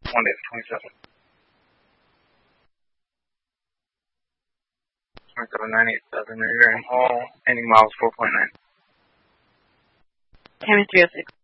1 days 27. 2798,000 Grand Hall, ending miles 4.9. Tammy 306.